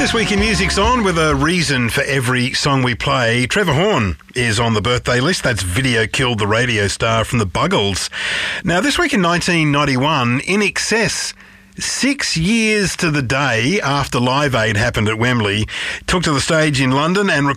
This Week in Music's on with a reason for every song we play. Trevor Horn is on the birthday list. That's Video Killed the Radio star from the Buggles. Now, this week in 1991, In Excess, 6 years to the day after Live Aid happened at Wembley, took to the stage in London and